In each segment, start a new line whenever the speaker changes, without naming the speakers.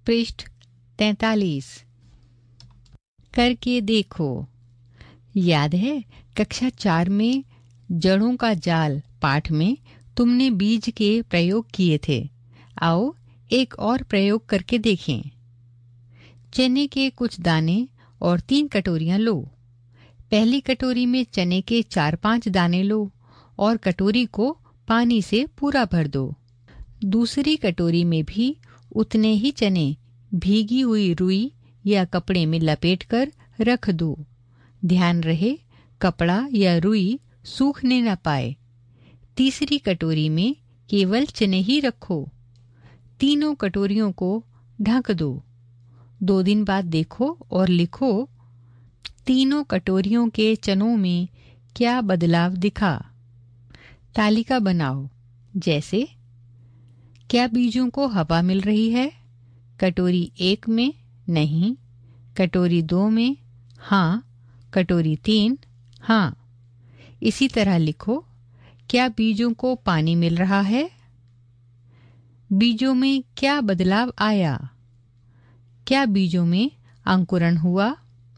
पृष्ठ 43। करके देखो। याद है कक्षा 4 में जड़ों का जाल पाठ में तुमने बीज के प्रयोग किए थे। आओ एक और प्रयोग करके देखें। चने के कुछ दाने और 3 कटोरियां लो। पहली कटोरी में चने के 4-5 दाने लो और कटोरी को पानी से पूरा भर दो। दूसरी कटोरी में भी उतने ही चने भीगी हुई रुई या कपड़े में लपेटकर रख दो। ध्यान रहे कपड़ा या रुई सूखने न पाए। तीसरी कटोरी में केवल चने ही रखो। तीनों कटोरियों को ढक दो। 2 दिन बाद देखो और लिखो तीनों कटोरियों के चनों में क्या बदलाव दिखा। तालिका बनाओ। जैसे क्या बीजों को हवा मिल रही है? कटोरी 1 में नहीं, कटोरी 2 में हाँ, कटोरी 3 हाँ। इसी तरह लिखो क्या बीजों को पानी मिल रहा है? बीजों में क्या बदलाव आया? क्या बीजों में अंकुरण हुआ?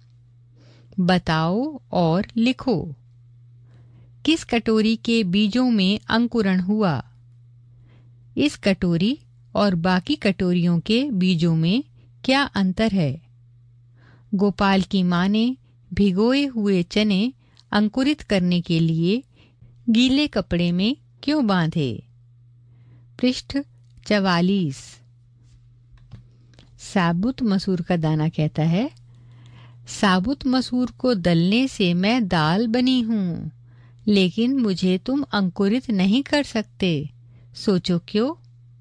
बताओ और लिखो। किस कटोरी के बीजों में अंकुरण हुआ? इस कटोरी और बाकी कटोरियों के बीजों में क्या अंतर है? गोपाल की मां ने भिगोए हुए चने अंकुरित करने के लिए गीले कपड़े में क्यों बांधे? पृष्ठ 44। साबुत मसूर का दाना कहता है, साबुत मसूर को दलने से मैं दाल बनी हूँ, लेकिन मुझे तुम अंकुरित नहीं कर सकते। सोचो क्यों?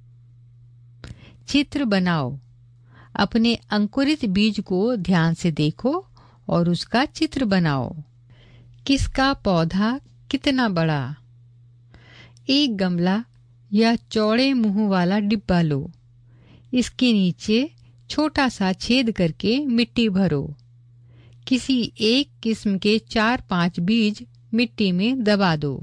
चित्र बनाओ। अपने अंकुरित बीज को ध्यान से देखो और उसका चित्र बनाओ। किसका पौधा कितना बड़ा? एक गमला या चौड़े मुंह वाला डिब्बा लो। इसके नीचे छोटा सा छेद करके मिट्टी भरो। किसी एक किस्म के 4-5 बीज मिट्टी में दबा दो।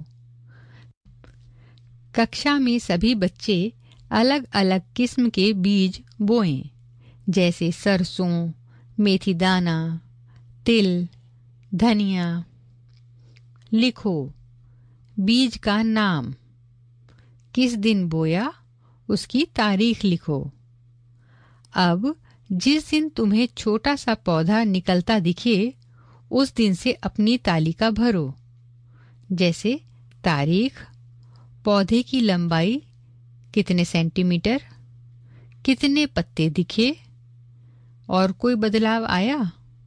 कक्षा में सभी बच्चे अलग अलग किस्म के बीज बोएं, जैसे सरसों, मेथी दाना, तिल, धनिया। लिखो बीज का नाम, किस दिन बोया, उसकी तारीख लिखो। अब जिस दिन तुम्हें छोटा सा पौधा निकलता दिखे उस दिन से अपनी तालिका भरो, जैसे तारीख, पौधे की लंबाई कितने सेंटीमीटर, कितने पत्ते दिखे और कोई बदलाव आया।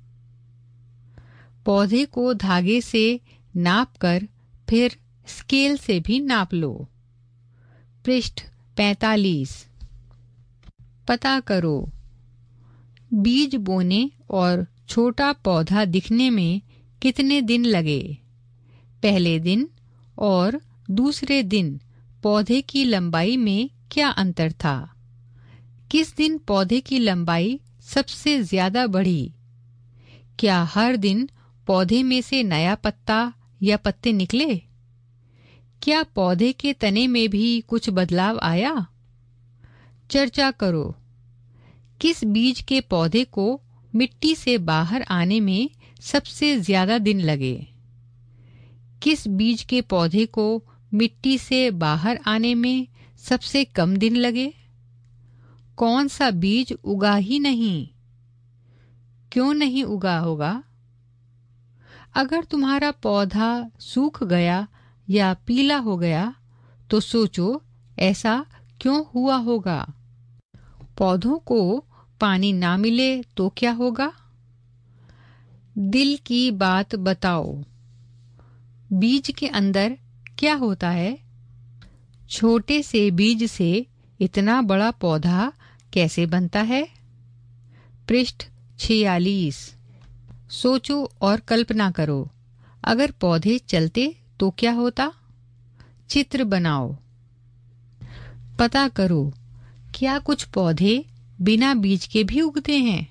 पौधे को धागे से नापकर फिर स्केल से भी नाप लो। पृष्ठ 45। पता करो बीज बोने और छोटा पौधा दिखने में कितने दिन लगे। पहले दिन और दूसरे दिन पौधे की लंबाई में क्या अंतर था? किस दिन पौधे की लंबाई सबसे ज्यादा बढ़ी? क्या हर दिन पौधे में से नया पत्ता या पत्ते निकले? क्या पौधे के तने में भी कुछ बदलाव आया? चर्चा करो किस बीज के पौधे को मिट्टी से बाहर आने में सबसे ज्यादा दिन लगे। किस बीज के पौधे को मिट्टी से बाहर आने में सबसे कम दिन लगे। कौन सा बीज उगा ही नहीं? क्यों नहीं उगा होगा? अगर तुम्हारा पौधा सूख गया या पीला हो गया तो सोचो ऐसा क्यों हुआ होगा। पौधों को पानी ना मिले तो क्या होगा। दिल की बात बताओ। बीज के अंदर क्या होता है? छोटे से बीज से इतना बड़ा पौधा कैसे बनता है? पृष्ठ 46। सोचो और कल्पना करो, अगर पौधे चलते तो क्या होता। चित्र बनाओ। पता करो क्या कुछ पौधे बिना बीज के भी उगते हैं।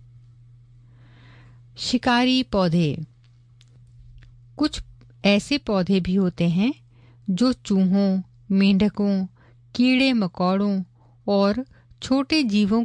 शिकारी पौधे। कुछ ऐसे पौधे भी होते हैं जो चूहों, मेंढकों, कीड़े मकोड़ों और छोटे जीवों